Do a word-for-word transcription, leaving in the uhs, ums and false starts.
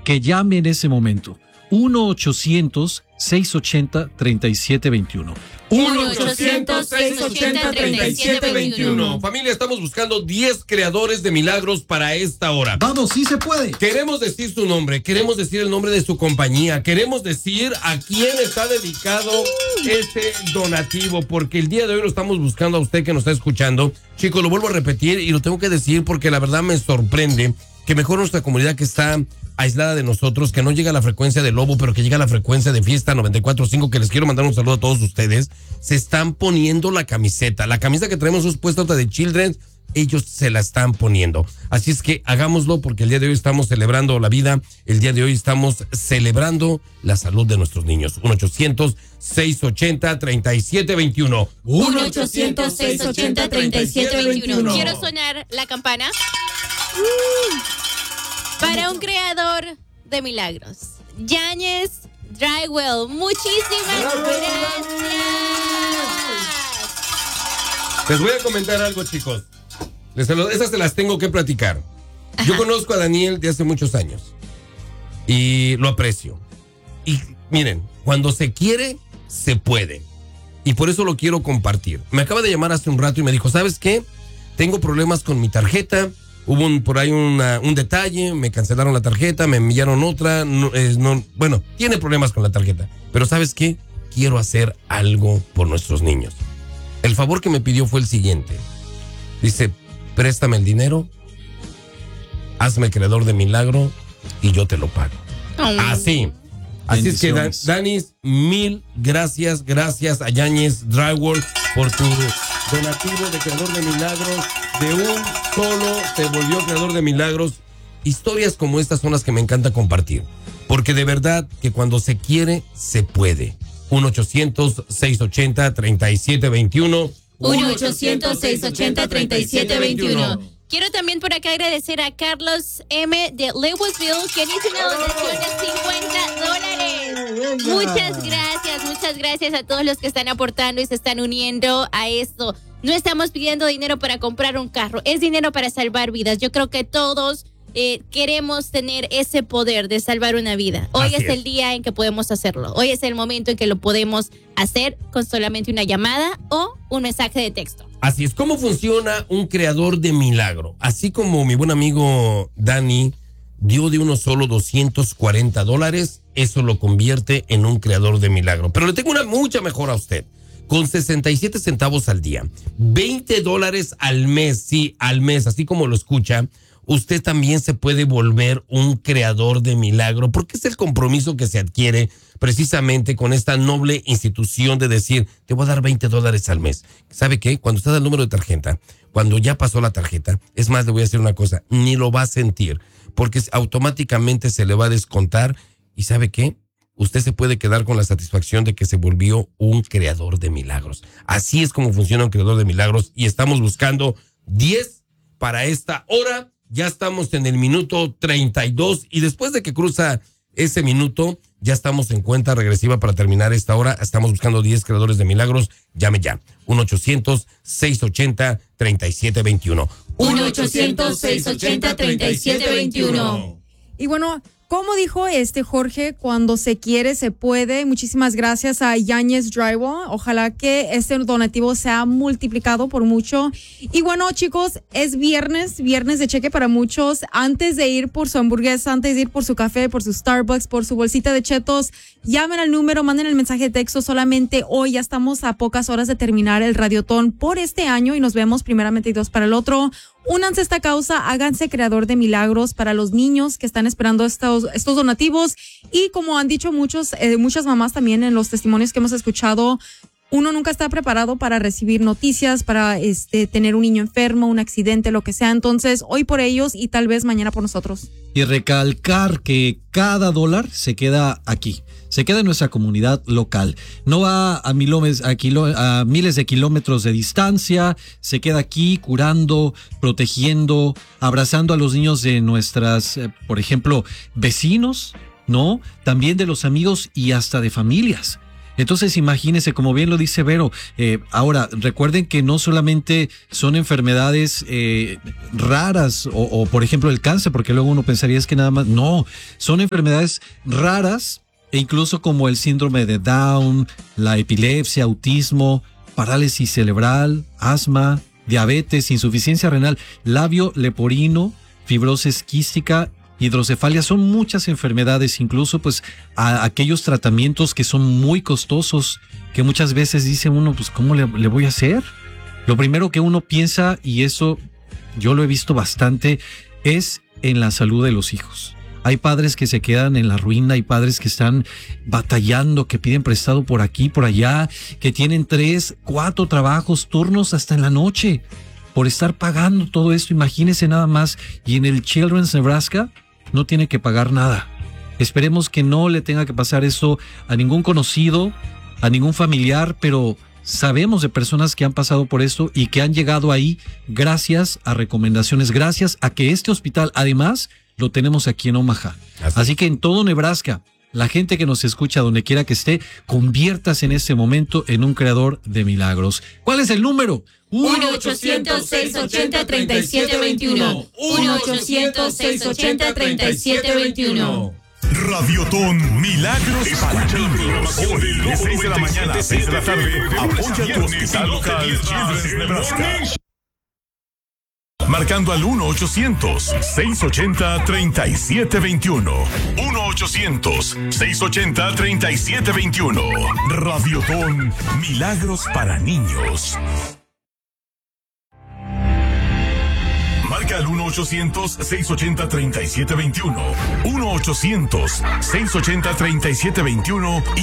que llame en ese momento. uno ochocientos, seiscientos ochenta, treinta y siete veintiuno. uno ochocientos, seiscientos ochenta, treinta y siete veintiuno. Familia, estamos buscando diez creadores de milagros para esta hora. Vamos, sí se puede. Queremos decir su nombre, queremos decir el nombre de su compañía, queremos decir a quién está dedicado este donativo, porque el día de hoy lo estamos buscando a usted que nos está escuchando. Chicos, lo vuelvo a repetir y lo tengo que decir porque la verdad me sorprende que mejor nuestra comunidad que está aislada de nosotros, que no llega a la frecuencia de Lobo, pero que llega a la frecuencia de Fiesta noventa y cuatro punto cinco, que les quiero mandar un saludo a todos ustedes, se están poniendo la camiseta. La camisa que traemos es puesta otra de Children, ellos se la están poniendo. Así es que hagámoslo porque el día de hoy estamos celebrando la vida, el día de hoy estamos celebrando la salud de nuestros niños. uno ochocientos, seiscientos ochenta, treinta y siete veintiuno. uno ochocientos, seiscientos ochenta, treinta y siete veintiuno. Quiero sonar la campana. Uh. Para un creador de milagros, Yáñez Drywell, muchísimas gracias. Les voy a comentar algo, chicos. Les, esas se las tengo que platicar. Ajá. Yo conozco a Daniel de hace muchos años y lo aprecio. Y miren, cuando se quiere, se puede. Y por eso lo quiero compartir. Me acaba de llamar hace un rato y me dijo, ¿sabes qué? Tengo problemas con mi tarjeta. Hubo un, por ahí una, un detalle, me cancelaron la tarjeta, me enviaron otra, no, eh, no, bueno, tiene problemas con la tarjeta, pero ¿sabes qué? Quiero hacer algo por nuestros niños. El favor que me pidió fue el siguiente. Dice, préstame el dinero, hazme creador de milagro y yo te lo pago. Oh. Así. Así es que, Dan, Danis, mil gracias, gracias a Yáñez Drywall por tu donativo de creador de milagros. De un solo se volvió creador de milagros. Historias como estas son las que me encanta compartir. Porque de verdad que cuando se quiere, se puede. uno ochocientos, seiscientos ochenta, treinta y siete veintiuno. uno ochocientos, seiscientos ochenta, treinta y siete veintiuno. Quiero también por acá agradecer a Carlos M. de Lewisville, que hizo una donación de cincuenta dólares. Muchas gracias, muchas gracias a todos los que están aportando y se están uniendo a esto. No estamos pidiendo dinero para comprar un carro, es dinero para salvar vidas. Yo creo que todos eh, queremos tener ese poder de salvar una vida. Hoy es, es el día en que podemos hacerlo. Hoy es el momento en que lo podemos hacer con solamente una llamada o un mensaje de texto. Así es. ¿Cómo funciona un creador de milagro? Así como mi buen amigo Dani dio de uno solo doscientos cuarenta dólares, eso lo convierte en un creador de milagro. Pero le tengo una mucha mejor a usted. Con sesenta y siete centavos al día, veinte dólares al mes, sí, al mes, así como lo escucha, usted también se puede volver un creador de milagro, porque es el compromiso que se adquiere precisamente con esta noble institución de decir, te voy a dar veinte dólares al mes. ¿Sabe qué? Cuando usted da el número de tarjeta, cuando ya pasó la tarjeta, es más, le voy a decir una cosa, ni lo va a sentir, porque automáticamente se le va a descontar y ¿sabe qué? Usted se puede quedar con la satisfacción de que se volvió un creador de milagros. Así es como funciona un creador de milagros y estamos buscando diez para esta hora. Ya estamos en el minuto treinta y dos y después de que cruza ese minuto, ya estamos en cuenta regresiva para terminar esta hora. Estamos buscando diez creadores de milagros. Llame ya. uno ochocientos, seiscientos ochenta, treinta y siete veintiuno. uno ochocientos, seiscientos ochenta, treinta y siete veintiuno. Y bueno, como dijo este Jorge, cuando se quiere, se puede. Muchísimas gracias a Yáñez Drywall. Ojalá que este donativo sea multiplicado por mucho. Y bueno, chicos, es viernes, viernes de cheque para muchos. Antes de ir por su hamburguesa, antes de ir por su café, por su Starbucks, por su bolsita de chetos, llamen al número, manden el mensaje de texto. Solamente hoy ya estamos a pocas horas de terminar el Radiotón por este año y nos vemos primeramente y dos para el otro. Únanse a esta causa, háganse creador de milagros para los niños que están esperando estos, estos donativos. Y como han dicho muchos, eh, muchas mamás también en los testimonios que hemos escuchado, uno nunca está preparado para recibir noticias, para este tener un niño enfermo, un accidente, lo que sea. Entonces, hoy por ellos y tal vez mañana por nosotros. Y recalcar que cada dólar se queda aquí, se queda en nuestra comunidad local. No va a, milómetros, a, kilo, a miles de kilómetros de distancia, se queda aquí curando, protegiendo, abrazando a los niños de nuestras, eh, por ejemplo, vecinos, ¿no? También de los amigos y hasta de familias. Entonces imagínense, como bien lo dice Vero, eh, ahora recuerden que no solamente son enfermedades eh, raras o, o por ejemplo el cáncer, porque luego uno pensaría es que nada más, no, son enfermedades raras e incluso como el síndrome de Down, la epilepsia, autismo, parálisis cerebral, asma, diabetes, insuficiencia renal, labio leporino, fibrosis quística, hidrocefalia, son muchas enfermedades, incluso pues a aquellos tratamientos que son muy costosos, que muchas veces dice uno, pues ¿cómo le, le voy a hacer? Lo primero que uno piensa, y eso yo lo he visto bastante, es en la salud de los hijos. Hay padres que se quedan en la ruina, hay padres que están batallando, que piden prestado por aquí, por allá, que tienen tres, cuatro trabajos, turnos hasta en la noche, por estar pagando todo esto. Imagínense nada más, y en el Children's Nebraska no tiene que pagar nada. Esperemos que no le tenga que pasar eso a ningún conocido, a ningún familiar, pero sabemos de personas que han pasado por esto y que han llegado ahí gracias a recomendaciones, gracias a que este hospital, además, lo tenemos aquí en Omaha. Así, Así que en todo Nebraska, la gente que nos escucha donde quiera que esté, conviértase en este momento en un creador de milagros. ¿Cuál es el número? uno ochocientos, seiscientos ochenta, treinta y siete veintiuno. uno ochocientos, seiscientos ochenta, treinta y siete veintiuno. Radiotón Milagros para Niños. Hoy, de seis de la mañana a seis de la tarde, apoya tu hospital local Children's Nebraska. Marcando al uno ochocientos, seiscientos ochenta, treinta y siete veintiuno. uno ochocientos, seiscientos ochenta, treinta y siete veintiuno. Radiotón Milagros para Niños. Marca al uno ochocientos, seiscientos ochenta, treinta y siete veintiuno. uno ochocientos, seiscientos ochenta, treinta y siete veintiuno.